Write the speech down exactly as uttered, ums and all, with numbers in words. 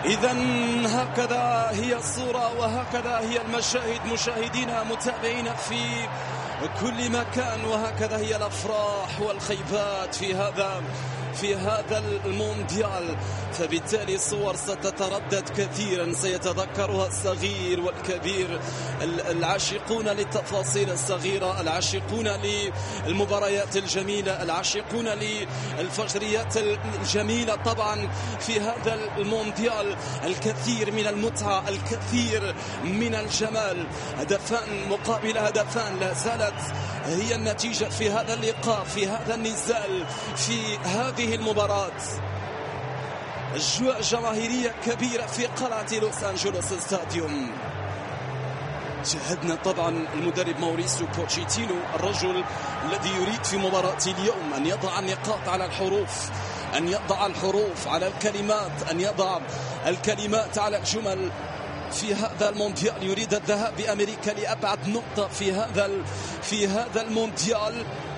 إذا هكذا هي الصورة وهكذا هي المشاهد مشاهدينا متابعين في كل مكان، وهكذا هي الأفراح والخيبات في هذا في هذا المونديال. فبالتالي صور ستتردد كثيرا سيتذكرها الصغير والكبير، العاشقون للتفاصيل الصغيرة، العاشقون للمباريات الجميلة، العاشقون للفجريات الجميلة. طبعا في هذا المونديال الكثير من المتعة، الكثير من الجمال. هدفان مقابل هدفان، لا زالت هي النتيجة في هذا اللقاء، في هذا النزال، في هذه المباراة. أجواء جماهيرية كبيرة في قلعة لوس أنجلوس ستاديوم. شاهدنا طبعا المدرب موريسيو بوتشيتينو، الرجل الذي يريد في مباراة اليوم أن يضع النقاط على الحروف، أن يضع الحروف على الكلمات، أن يضع الكلمات على الجمل. في هذا المونديال يريد الذهاب بأمريكا لأبعد نقطة في هذا في هذا المونديال.